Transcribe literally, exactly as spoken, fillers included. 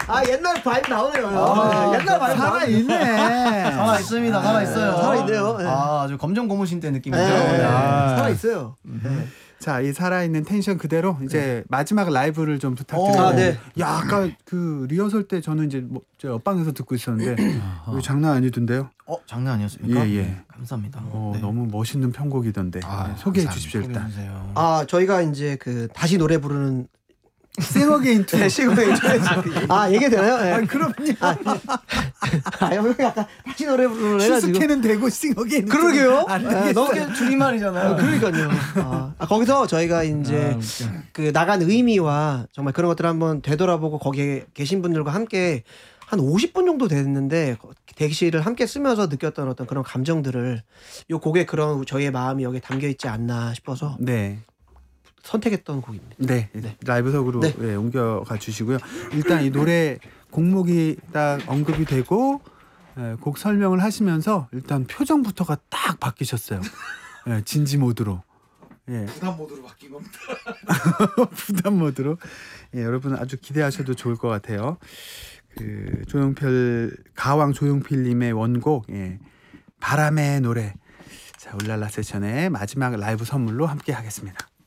아 옛날 바이브 나오네요. 아, 네, 옛날 바이브 살아있네. 살아있습니다. 살아있어요. 살아있네요. 네. 아, 아주 검정 고무신 때 느낌이죠. 네. 아. 살아있어요. 네. 자, 이 살아있는 텐션 그대로 이제 네. 마지막 라이브를 좀 부탁드려요. 아, 네. 야, 아까 그 리허설 때 저는 이제 뭐 저 옆방에서 듣고 있었는데 이거 장난 아니던데요? 어, 장난 아니었습니까? 예, 예. 네, 감사합니다. 어, 네. 너무 멋있는 편곡이던데. 아, 네, 소개해 감사합니다. 주십시오 일단. 소개해주세요. 아 저희가 이제 그 다시 노래 부르는 싱어게인 투. 네, 시그널 아 얘기 되나요? 네. 아, 그럼요. 아, 아 형이 약간 다시 노래 부르는 해가지고. 슈스케는 되고 싱어게인. 그러게요. 안 네, 되겠어요. 너무 줄임말이잖아요. 아, 그러니까요. 아, 아, 거기서 저희가 이제 아, 그 나간 의미와 정말 그런 것들을 한번 되돌아보고 거기에 계신 분들과 함께 한 오십 분 정도 됐는데 대기실을 함께 쓰면서 느꼈던 어떤 그런 감정들을 요 곡에 그런 저희의 마음이 여기에 담겨 있지 않나 싶어서 네. 선택했던 곡입니다. 네, 네. 라이브석으로 네. 네, 옮겨가 주시고요. 일단 이 노래 곡목이 딱 언급이 되고 예, 곡 설명을 하시면서 일단 표정부터가 딱 바뀌셨어요. 예, 진지 모드로. 예. 부담 모드로 바뀐 겁니다. 부담 모드로. 예, 여러분 아주 기대하셔도 좋을 것 같아요. 그 조용필 가왕 조용필님의 원곡 예, 바람의 노래. 자, 울랄라 세션의 마지막 라이브 선물로 함께 하겠습니다.